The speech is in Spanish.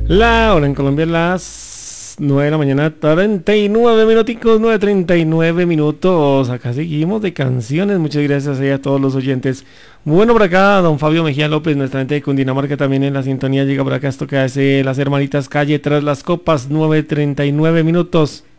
La hora en Colombia es las 9 de la mañana, 39 minuticos, 9:39 minutos. Acá seguimos de canciones. Muchas gracias a todos los oyentes. Bueno, por acá, don Fabio Mejía López, nuestra gente de Cundinamarca también en la sintonía. Llega por acá esto que hace Las Hermanitas Calle tras las copas, 9:39 minutos.